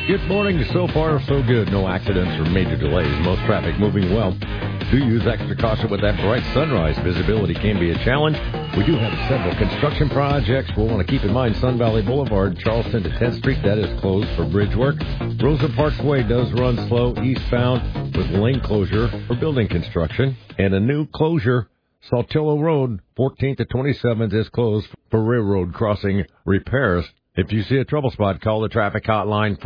Good morning. So far, so good. No accidents or major delays. Most traffic moving well. Do use extra caution with that bright sunrise. Visibility can be a challenge. We do have several construction projects. We'll want to keep in mind Sun Valley Boulevard, Charleston to 10th Street. That is closed for bridge work. Rosa Parks Way does run slow eastbound with lane closure for building construction. And a new closure, Saltillo Road, 14th to 27th, is closed for railroad crossing repairs. If you see a trouble spot, call the traffic hotline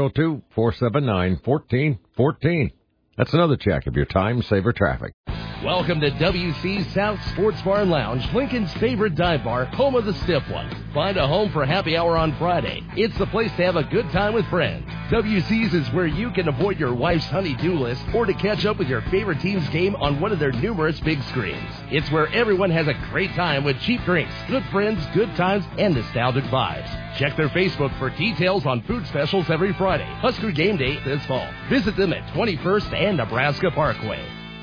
402-479-1414. That's another check of your time-saver traffic. Welcome to WC South Sports Bar and Lounge, Lincoln's favorite dive bar, home of the stiff one. Find a home for happy hour on Friday. It's the place to have a good time with friends. WC's is where you can avoid your wife's honey-do list or to catch up with your favorite team's game on one of their numerous big screens. It's where everyone has a great time with cheap drinks, good friends, good times, and nostalgic vibes. Check their Facebook for details on food specials every Friday. Husker Game Day this fall. Visit them at 21st and Nebraska Parkway.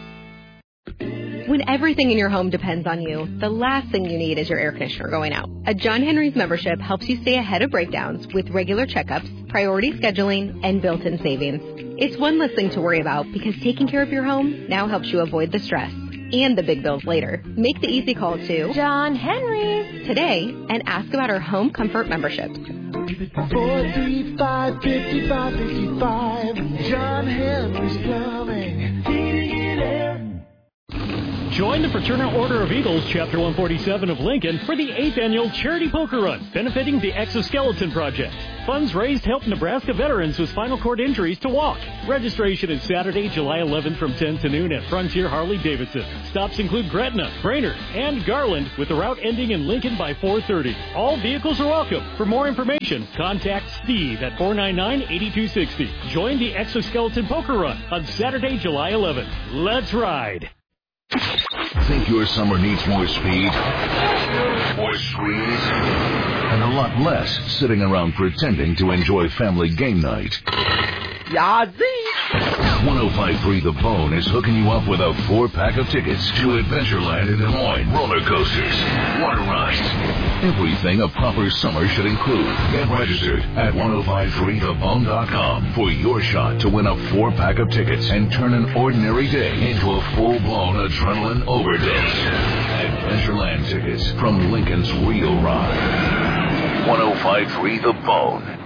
When everything in your home depends on you, the last thing you need is your air conditioner going out. A John Henry's membership helps you stay ahead of breakdowns with regular checkups, priority scheduling, and built-in savings. It's one less thing to worry about because taking care of your home now helps you avoid the stress and the big bills later. Make the easy call to John Henry's today and ask about our home comfort memberships. 435-5555, John Henry's Plumbing, heating and air. Join the Fraternal Order of Eagles, Chapter 147 of Lincoln, for the 8th Annual Charity Poker Run, benefiting the Exoskeleton Project. Funds raised help Nebraska veterans with spinal cord injuries to walk. Registration is Saturday, July 11th from 10 to noon at Frontier Harley-Davidson. Stops include Gretna, Brainerd, and Garland, with the route ending in Lincoln by 4:30. All vehicles are welcome. For more information, contact Steve at 499-8260. Join the Exoskeleton Poker Run on Saturday, July 11th. Let's ride. Think your summer needs more speed, more screens, and a lot less sitting around pretending to enjoy family game night? Yazzie! 105.3 The Bone is hooking you up with a 4-pack of tickets to Adventureland in Des Moines, roller coasters, water rides, everything a proper summer should include. Get registered at 1053thebone.com for your shot to win a 4-pack of tickets and turn an ordinary day into a full-blown adrenaline overdose. Adventureland tickets from Lincoln's Real Ride. 1053 The Bone.